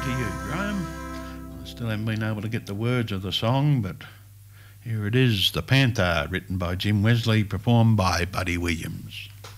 to you, Graham. I still haven't been able to get the words of the song, but here it is, The Panther, written by Jim Wesley, performed by Buddy Williams.